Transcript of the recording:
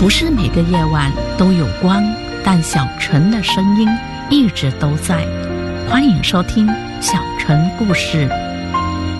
不是每个夜晚都有光，但小陈的声音一直都在。欢迎收听小陈故事